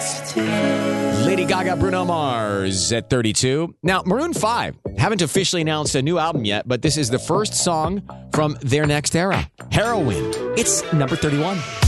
Lady Gaga, Bruno Mars at 32. Now, Maroon 5 haven't officially announced a new album yet, but this is the first song from their next era, Heroin. It's number 31.